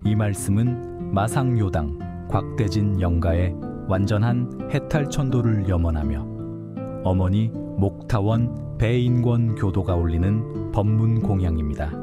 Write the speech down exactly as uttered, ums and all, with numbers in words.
이 말씀은 마상요당 곽대진 영가의 완전한 해탈천도를 염원하며 어머니 목타원 배인권 교도가 올리는 법문공양입니다.